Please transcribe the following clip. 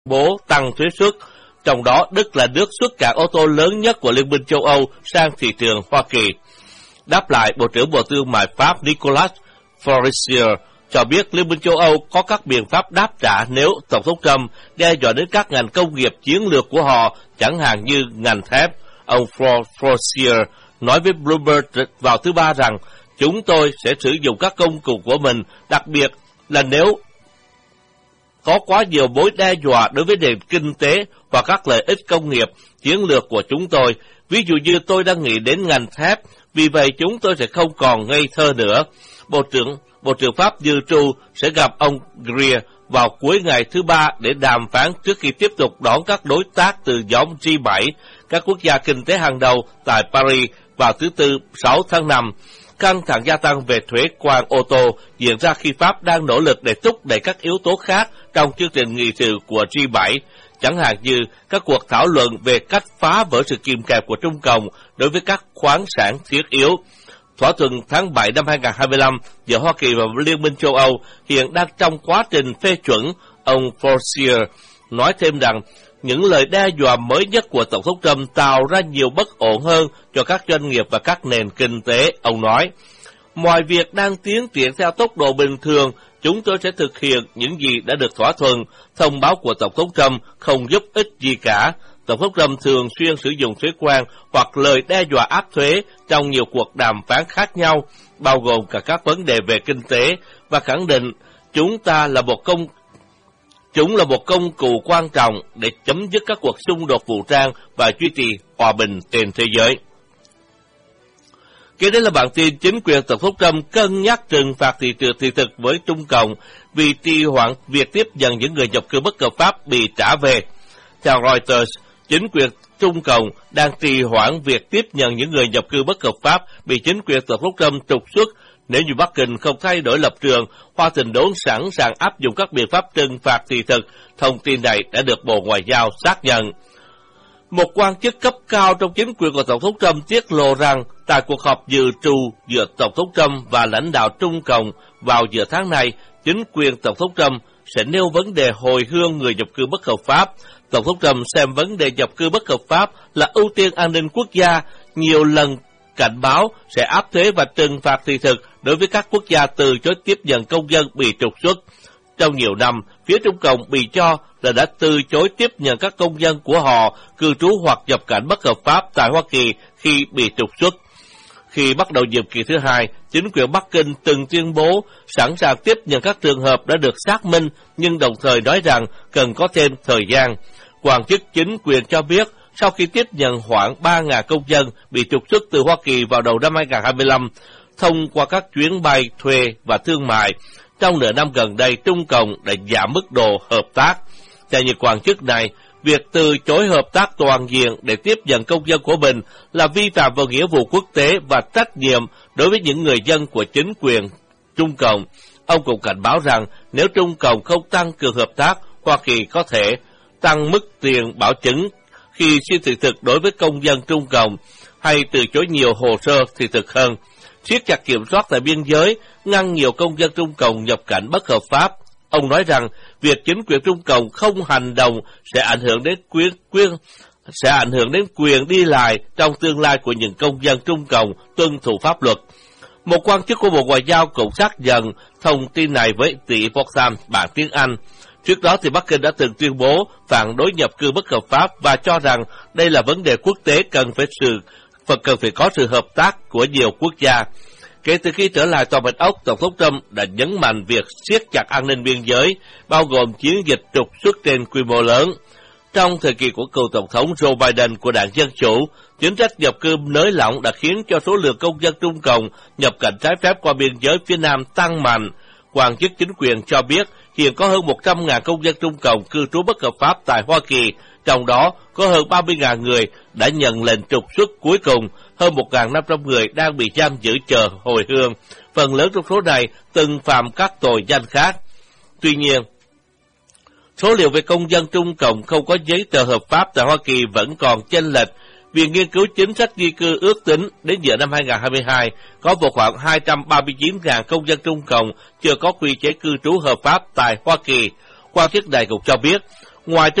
bố tăng thuế suất, trong đó Đức là nước xuất cảng ô tô lớn nhất của Liên minh châu Âu sang thị trường Hoa Kỳ. Đáp lại, Bộ trưởng Bộ Thương mại Pháp Nicolas Forestier cho biết Liên minh châu Âu có các biện pháp đáp trả nếu Tổng thống Trump đe dọa đến các ngành công nghiệp chiến lược của họ, chẳng hạn như ngành thép. Ông Forestier nói với Bloomberg vào thứ Ba rằng chúng tôi sẽ sử dụng các công cụ của mình, đặc biệt là nếu có quá nhiều mối đe dọa đối với nền kinh tế và các lợi ích công nghiệp chiến lược của chúng tôi. Ví dụ như tôi đang nghĩ đến ngành thép, vì vậy chúng tôi sẽ không còn ngây thơ nữa. Bộ trưởng Pháp Dự trù sẽ gặp ông Greer vào cuối ngày thứ Ba để đàm phán trước khi tiếp tục đón các đối tác từ nhóm G7, các quốc gia kinh tế hàng đầu tại Paris vào thứ Tư 6 tháng 5. Căng thẳng gia tăng về thuế quan ô tô diễn ra khi Pháp đang nỗ lực để thúc đẩy các yếu tố khác trong chương trình nghị sự của G7, chẳng hạn như các cuộc thảo luận về cách phá vỡ sự kìm kẹp của Trung Cộng đối với các khoáng sản thiết yếu. Thỏa thuận tháng 7 năm 2025 giữa Hoa Kỳ và Liên minh châu Âu hiện đang trong quá trình phê chuẩn. Ông Forestier nói thêm rằng những lời đe dọa mới nhất của Tổng thống Trump tạo ra nhiều bất ổn hơn cho các doanh nghiệp và các nền kinh tế. Ông nói, mọi việc đang tiến triển theo tốc độ bình thường, chúng tôi sẽ thực hiện những gì đã được thỏa thuận. Thông báo của Tổng thống Trump không giúp ích gì cả. Tổng thống Trump thường xuyên sử dụng thuế quan hoặc lời đe dọa áp thuế trong nhiều cuộc đàm phán khác nhau, bao gồm cả các vấn đề về kinh tế, và khẳng định chúng là một công cụ quan trọng để chấm dứt các cuộc xung đột vũ trang và duy trì hòa bình trên thế giới. Kế đến là bản tin chính quyền Tổng thống Trump cân nhắc trừng phạt thị thực với Trung Cộng vì trì hoãn việc tiếp nhận những người nhập cư bất hợp pháp bị trả về. Theo Reuters, chính quyền Trung Cộng đang trì hoãn việc tiếp nhận những người nhập cư bất hợp pháp bị chính quyền Tổng thống Trump trục xuất. Nếu như Bắc Kinh không thay đổi lập trường, Hoa Thịnh Đốn sẵn sàng áp dụng các biện pháp trừng phạt thị thực. Thông tin này đã được Bộ Ngoại giao xác nhận. Một quan chức cấp cao trong chính quyền của Tổng thống Trump tiết lộ rằng tại cuộc họp dự trù giữa Tổng thống Trump và lãnh đạo Trung Cộng vào giữa tháng này, chính quyền Tổng thống Trump sẽ nêu vấn đề hồi hương người nhập cư bất hợp pháp. Tổng thống Trump xem vấn đề nhập cư bất hợp pháp là ưu tiên an ninh quốc gia, nhiều lần cảnh báo sẽ áp thuế và trừng phạt thị thực đối với các quốc gia từ chối tiếp nhận công dân bị trục xuất. Trong nhiều năm, phía Trung Cộng bị cho là đã từ chối tiếp nhận các công dân của họ cư trú hoặc nhập cảnh bất hợp pháp tại Hoa Kỳ khi bị trục xuất. Khi bắt đầu nhiệm kỳ thứ hai, chính quyền Bắc Kinh từng tuyên bố sẵn sàng tiếp nhận các trường hợp đã được xác minh, nhưng đồng thời nói rằng cần có thêm thời gian. Quan chức chính quyền cho biết, sau khi tiếp nhận khoảng 3.000 công dân bị trục xuất từ Hoa Kỳ vào đầu năm 2025, thông qua các chuyến bay thuê và thương mại, trong nửa năm gần đây, Trung Cộng đã giảm mức độ hợp tác. Theo những quan chức này, việc từ chối hợp tác toàn diện để tiếp nhận công dân của mình là vi phạm vào nghĩa vụ quốc tế và trách nhiệm đối với những người dân của chính quyền Trung Cộng. Ông cũng cảnh báo rằng nếu Trung Cộng không tăng cường hợp tác, Hoa Kỳ có thể tăng mức tiền bảo chứng khi xin thị thực đối với công dân Trung Cộng hay từ chối nhiều hồ sơ thị thực hơn, siết chặt kiểm soát tại biên giới, ngăn nhiều công dân Trung Cộng nhập cảnh bất hợp pháp. Ông nói rằng việc chính quyền Trung Cộng không hành động sẽ ảnh hưởng đến quyền đi lại trong tương lai của những công dân Trung Cộng tuân thủ pháp luật. Một quan chức của Bộ Ngoại giao cũng xác nhận thông tin này với The Epoch Times bản tiếng Anh. Trước đó thì Bắc Kinh đã từng tuyên bố phản đối nhập cư bất hợp pháp và cho rằng đây là vấn đề quốc tế cần phải có sự hợp tác của nhiều quốc gia. Kể từ khi trở lại Tòa Bạch Ốc, Tổng thống Trump đã nhấn mạnh việc siết chặt an ninh biên giới, bao gồm chiến dịch trục xuất trên quy mô lớn. Trong thời kỳ của cựu Tổng thống Joe Biden của Đảng Dân Chủ, chính sách nhập cư nới lỏng đã khiến cho số lượng công dân Trung Cộng nhập cảnh trái phép qua biên giới phía Nam tăng mạnh. Quan chức chính quyền cho biết hiện có hơn 100.000 công dân Trung Cộng cư trú bất hợp pháp tại Hoa Kỳ, trong đó có hơn 30.000 người đã nhận lệnh trục xuất cuối cùng, hơn 1.500 người đang bị giam giữ chờ hồi hương. Phần lớn trong số này từng phạm các tội danh khác. Tuy nhiên, số liệu về công dân Trung Cộng không có giấy tờ hợp pháp tại Hoa Kỳ vẫn còn chênh lệch. Viện nghiên cứu chính sách di cư ước tính đến giữa năm 2022 có vào khoảng 239.000 công dân Trung Cộng chưa có quy chế cư trú hợp pháp tại Hoa Kỳ. Quan chức này cũng cho biết, Ngoài